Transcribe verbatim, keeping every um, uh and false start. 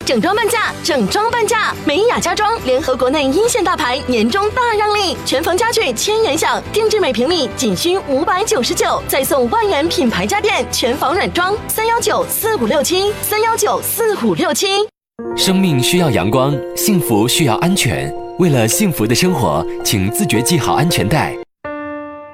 整装半价，整装半价！美雅家装联合国内一线大牌，年终大让利，全房家具千元享，定制每平米仅需五百九十九，再送万元品牌家电全房软装。三幺九四五六七，三幺九四五六七。 生命需要阳光，幸福需要安全。为了幸福的生活，请自觉系好安全带。